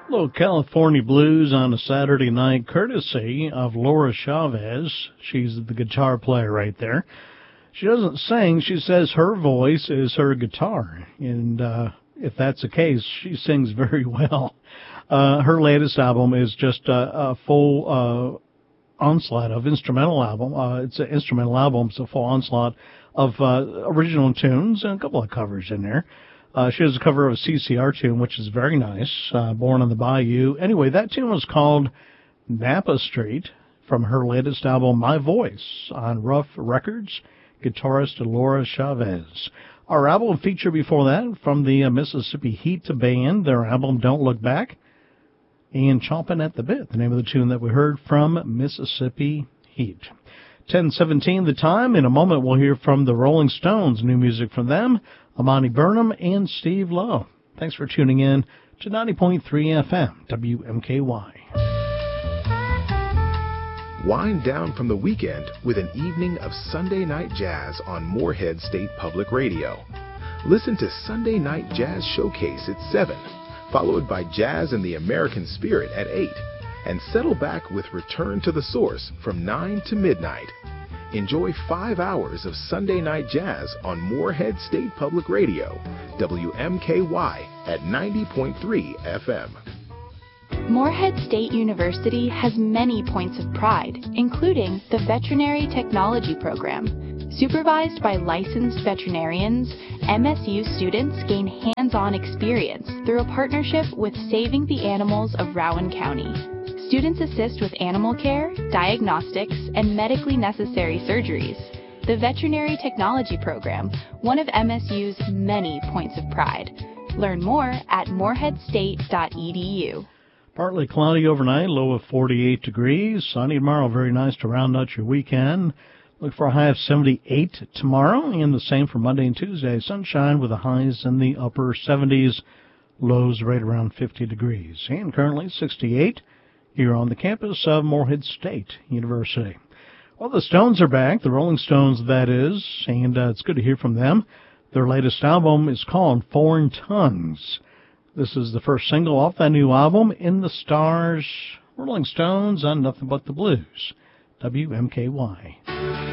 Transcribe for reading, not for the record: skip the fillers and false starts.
Little California blues on a Saturday night, courtesy of Laura Chavez. She's the guitar player right there. She doesn't sing. She says her voice is her guitar. And if that's the case, she sings very well. Her latest album is just a full onslaught of instrumental album. It's an instrumental album. It's a full onslaught of original tunes and a couple of covers in there. She has a cover of a CCR tune, which is very nice, Born on the Bayou. Anyway, that tune was called Napa Street from her latest album, My Voice, on Rough Records, guitarist Laura Chavez. Our album feature before that from the Mississippi Heat Band, their album Don't Look Back, and Chompin' at the Bit, the name of the tune that we heard from Mississippi Heat. 10:17 the time. In a moment, we'll hear from the Rolling Stones, new music from them, Amani Burnham and Steve Lowe. Thanks for tuning in to 90.3 FM, WMKY. Wind down from the weekend with an evening of Sunday Night Jazz on Morehead State Public Radio. Listen to Sunday Night Jazz Showcase at 7, followed by Jazz and the American Spirit at 8, and settle back with Return to the Source from 9 to midnight. Enjoy 5 hours of Sunday Night Jazz on Morehead State Public Radio, WMKY at 90.3 FM. Morehead State University has many points of pride, including the Veterinary Technology Program. Supervised by licensed veterinarians, MSU students gain hands-on experience through a partnership with Saving the Animals of Rowan County. Students assist with animal care, diagnostics, and medically necessary surgeries. The Veterinary Technology Program, one of MSU's many points of pride. Learn more at moreheadstate.edu. Partly cloudy overnight, low of 48 degrees. Sunny tomorrow, very nice to round out your weekend. Look for a high of 78 tomorrow, and the same for Monday and Tuesday. Sunshine with the highs in the upper 70s, lows right around 50 degrees. And currently 68 here on the campus of Morehead State University. Well, the Stones are back, the Rolling Stones, that is, and it's good to hear from them. Their latest album is called Foreign Tongues. This is the first single off that new album, In the Stars, Rolling Stones on Nothing But the Blues, WMKY.